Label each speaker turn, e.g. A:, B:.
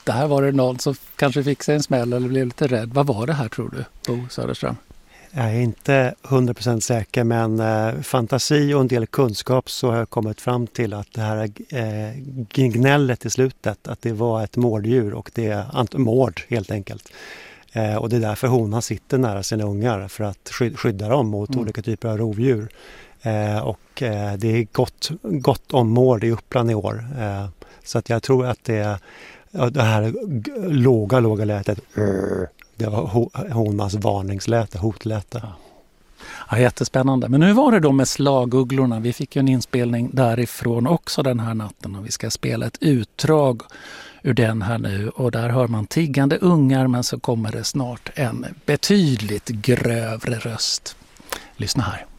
A: där var det någon som kanske fick sig en smäll eller blev lite rädd. Vad var det här tror du, Bo Söderström?
B: Jag är inte 100% säker, men fantasi och en del kunskap så har jag kommit fram till att det här gnället i slutet, att det var ett mårddjur och det är mård helt enkelt. Och det är därför honan sitter nära sina ungar för att skydda dem mot olika typer av rovdjur. Och det är gott om mård i Uppland i år. Så att jag tror att det här låga lätet, det var honans varningsläte, hotläte.
A: Ja, jättespännande. Men hur var det då med slagugglorna? Vi fick ju en inspelning därifrån också den här natten och vi ska spela ett utdrag ur den här nu. Och där hör man tiggande ungar, men så kommer det snart en betydligt grövre röst. Lyssna här.